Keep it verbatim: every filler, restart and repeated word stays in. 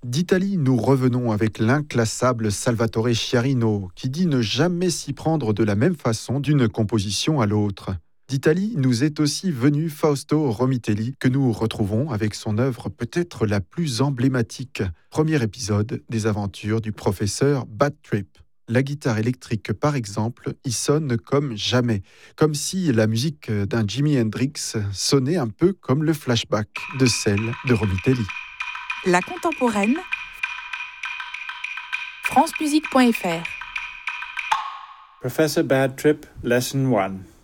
D'Italie, nous revenons avec l'inclassable Salvatore Sciarrino, qui dit ne jamais s'y prendre de la même façon d'une composition à l'autre. D'Italie nous est aussi venu Fausto Romitelli, que nous retrouvons avec son œuvre peut-être la plus emblématique, premier épisode des aventures du professeur Bad Trip. La guitare électrique, par exemple, y sonne comme jamais, comme si la musique d'un Jimi Hendrix sonnait un peu comme le flashback de celle de Romitelli. La contemporaine, francemusique point f r. Professor Bad Trip, Lesson one.